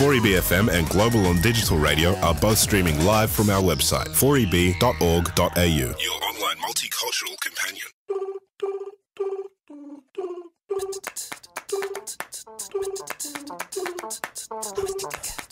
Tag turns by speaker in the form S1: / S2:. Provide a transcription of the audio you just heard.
S1: 4EB FM and Global on Digital Radio are both streaming live from our website, 4eb.org.au. Your online multicultural companion.